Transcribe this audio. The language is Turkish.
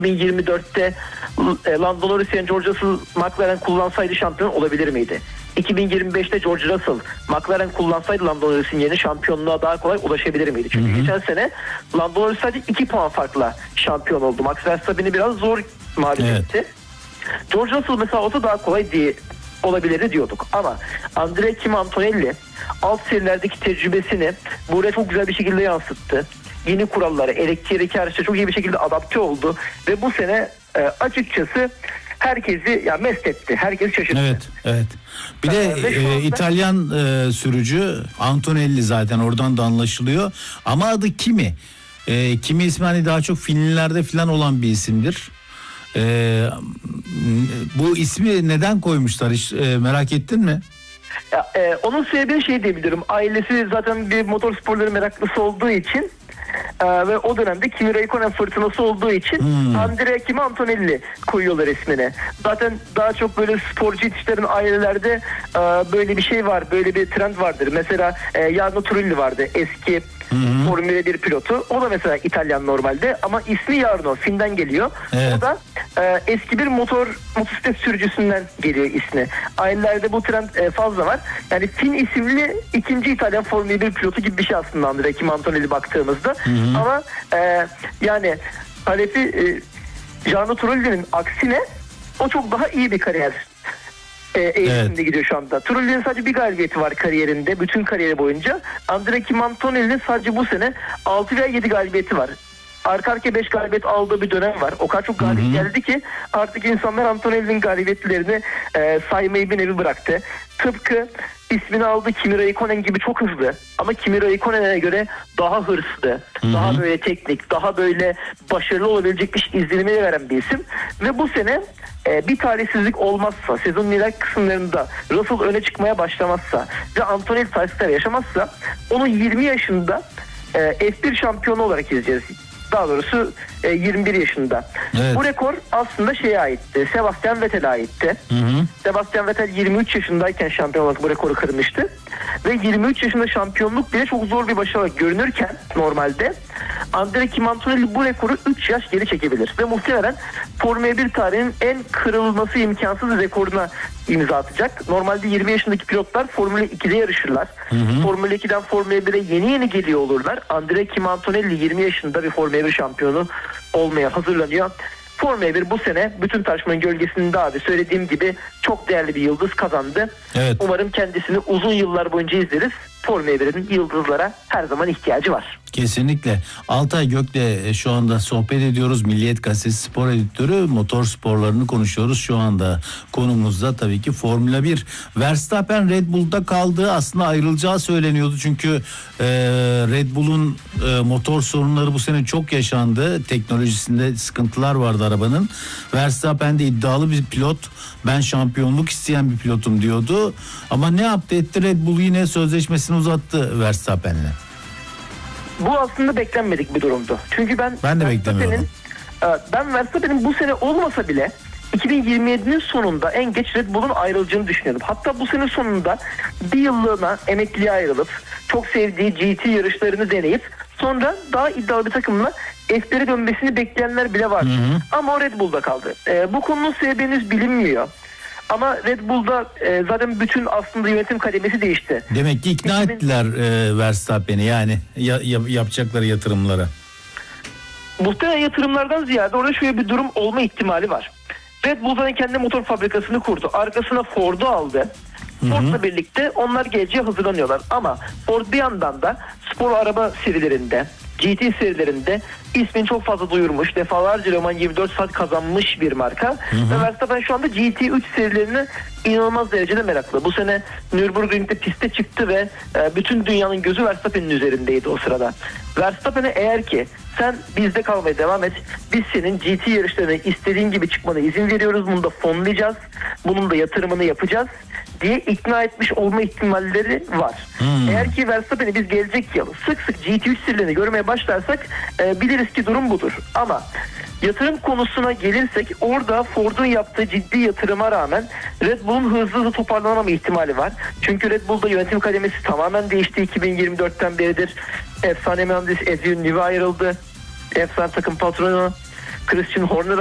2024'te Lando Norris yani George Russell McLaren kullansaydı şampiyon olabilir miydi? 2025'te George Russell McLaren kullansaydı Lando Norris'in yerine şampiyonluğa daha kolay ulaşabilir miydi? Çünkü geçen sene Lando Norris sadece 2 puan farkla şampiyon oldu. Max Verstappen'i biraz zor mağlup etti. George Russell mesela olsa daha kolay diye olabilir diyorduk. Ama Andrea Kim Antonelli alt serilerdeki tecrübesini buraya çok güzel bir şekilde yansıttı. Yeni kurallara, elektrikli araçlara çok iyi bir şekilde adapte oldu. Ve bu sene açıkçası herkesi mest etti. Herkesi şaşırttı. Evet. Bir de İtalyan sürücü Antonelli zaten oradan da anlaşılıyor. Ama adı Kimi? Kimi ismi hani daha çok filmlerde falan olan bir isimdir. Bu ismi neden koymuşlar hiç merak ettin mi? Onun sebebi diyebilirim. Ailesi zaten bir motorsporları meraklısı olduğu için ve o dönemde Kimi Räikkönen fırtınası olduğu için Andrea Kimi Antonelli koyuyorlar ismini. Zaten daha çok böyle sporcu yetiştiren ailelerde böyle bir şey var, böyle bir trend vardır. Mesela Jarno Trulli vardı, eski Formula 1 pilotu. O da mesela İtalyan normalde ama ismi Jarno, Fin'den geliyor. Evet. O da eski bir motosiklet sürücüsünden geliyor ismi. Ailelerde bu trend fazla var. Yani Fin isimli ikinci İtalyan Formula 1 pilotu gibi bir şey aslında Andrea Kimi Antonelli baktığımızda. Ama yani talefi Jarno Trulli'nin aksine o çok daha iyi bir kariyer eğitimde gidiyor şu anda. Trulli'nin sadece bir galibiyeti var kariyerinde, bütün kariyeri boyunca. Andrea Kimi Antonelli'nin sadece bu sene 6 veya 7 galibiyeti var. Arka arkaya 5 galibiyet aldığı bir dönem var. O kadar çok galibiyet geldi ki artık insanlar Antonelli'nin galibiyetlerini saymayı bir nevi bıraktı. Tıpkı ismini aldığı Kimi Räikkönen gibi çok hızlı ama Kimi Räikkönen'e göre daha hırslı, daha böyle teknik, daha böyle başarılı olabilecekmiş izlenimini veren bir isim. Ve bu sene bir talihsizlik olmazsa, sezonun ileriki kısımlarında Russell öne çıkmaya başlamazsa ve Antonelli sayısıyla yaşamazsa onu 20 yaşında F1 şampiyonu olarak izleyeceğiz. Daha doğrusu 21 yaşında. Evet. Bu rekor aslında şeye aitti. Sebastian Vettel'e aitti. Sebastian Vettel 23 yaşındayken şampiyon olarak bu rekoru kırmıştı. Ve 23 yaşında şampiyonluk bile çok zor bir başarı görünürken normalde Andrea Kimi Antonelli bu rekoru 3 yaş geri çekebilir. Ve muhtemelen Formula 1 tarihinin en kırılması imkansız rekoruna imza atacak. Normalde 20 yaşındaki pilotlar Formula 2'de yarışırlar. Formula 2'den Formula 1'e yeni geliyor olurlar. Andrea Kimi Antonelli 20 yaşında bir Formula 1 şampiyonu olmaya hazırlanıyor. Formula 1 bu sene bütün tartışmanın gölgesinde abi söylediğim gibi çok değerli bir yıldız kazandı. Evet. Umarım kendisini uzun yıllar boyunca izleriz. Formula 1'in yıldızlara her zaman ihtiyacı var. Kesinlikle. Altay Gök'le şu anda sohbet ediyoruz. Milliyet Gazetesi spor editörü, motor sporlarını konuşuyoruz. Şu anda konumuzda tabii ki Formula 1. Verstappen Red Bull'da kaldığı aslında ayrılacağı söyleniyordu. Çünkü Red Bull'un motor sorunları bu sene çok yaşandı. Teknolojisinde sıkıntılar vardı arabanın. Verstappen de iddialı bir pilot. Ben şampiyonluk isteyen bir pilotum diyordu. Ama ne yaptı etti? Red Bull yine sözleşmesini uzattı Verstappen'le. Bu aslında beklenmedik bir durumdu. Çünkü ben de beklemiyordum. Ben Verstappen'in bu sene olmasa bile 2027'nin sonunda en geç Red Bull'un ayrılacağını düşünüyordum. Hatta bu sene sonunda bir yıllığına emekliliğe ayrılıp çok sevdiği GT yarışlarını deneyip sonra daha iddialı bir takımla F1'e dönmesini bekleyenler bile var. Ama o Red Bull'da kaldı. Bu konunun sebebi henüz bilinmiyor. Ama Red Bull'da zaten bütün aslında yönetim kademesi değişti. Demek ki ikna ettiler Verstappen'i yani yapacakları yatırımlara. Muhtemelen yatırımlardan ziyade orada şöyle bir durum olma ihtimali var. Red Bull zaten kendi motor fabrikasını kurdu. Arkasına Ford'u aldı. Ford'la birlikte onlar geleceğe hazırlanıyorlar. Ama Ford bir yandan da spor araba serilerinde, GT serilerinde ismini çok fazla duyurmuş. Defalarca Le Mans 24 saat kazanmış bir marka. Ve Verstappen şu anda GT3 serilerini inanılmaz derecede meraklı. Bu sene Nürburgring'de piste çıktı ve bütün dünyanın gözü Verstappen'in üzerindeydi o sırada. Verstappen'e eğer ki sen bizde kalmaya devam et, biz senin GT yarışlarına istediğin gibi çıkmana izin veriyoruz, bunu da fonlayacağız, bunun da yatırımını yapacağız diye ikna etmiş olma ihtimalleri var. Eğer ki Verstappen'i biz gelecek yıl sık sık GT3 serilerini görmeye başlarsak biliriz ki durum budur. Ama yatırım konusuna gelirsek orada Ford'un yaptığı ciddi yatırıma rağmen Red Bull'un hızlı toparlanamama ihtimali var. Çünkü Red Bull'da yönetim kademesi tamamen değişti 2024'ten beridir. Efsane mühendis Adrian Newey ayrıldı. Efsane takım patronu Christian Horner